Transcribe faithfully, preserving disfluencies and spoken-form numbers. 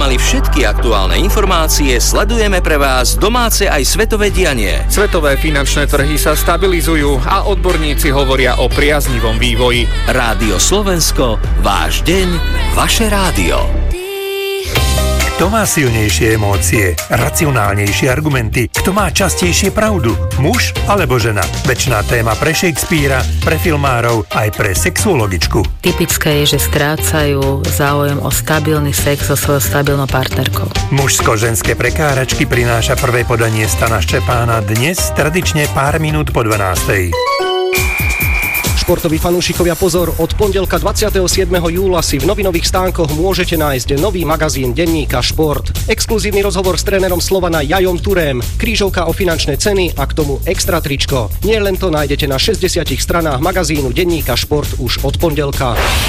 mali všetky aktuálne informácie, sledujeme pre vás domáce aj svetové dianie. Svetové finančné trhy sa stabilizujú a odborníci hovoria o priaznivom vývoji. Rádio Slovensko, váš deň, vaše rádio. Kto má silnejšie emócie, racionálnejšie argumenty? Kto má častejšie pravdu? Muž alebo žena? Večná téma pre Shakespearea, pre filmárov, aj pre sexuologičku. Typické je, že strácajú záujem o stabilný sex so svojou stabilnou partnerkou. Mužsko-ženské prekáračky prináša prvé podanie Stana Ščepána dnes tradične pár minút po dvanástej. Športoví fanúšikovia, pozor, od pondelka dvadsiateho siedmeho júla si v novinových stánkoch môžete nájsť nový magazín denníka Šport. Exkluzívny rozhovor s trénerom Slovana Jajom Turém, krížovka o finančné ceny a k tomu extra tričko. Nie len to nájdete na šesťdesiatich stranách magazínu denníka Šport už od pondelka.